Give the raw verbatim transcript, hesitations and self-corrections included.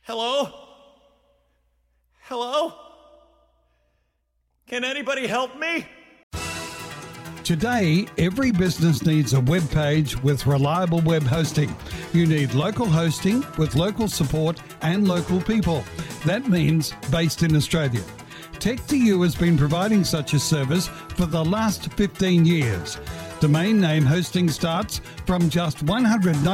Hello? Hello? Can anybody help me? Today, every business needs a web page with reliable web hosting. You need local hosting with local support and local people. That means based in Australia. Tech two U has been providing such a service for the last fifteen years. Domain name hosting starts from just one hundred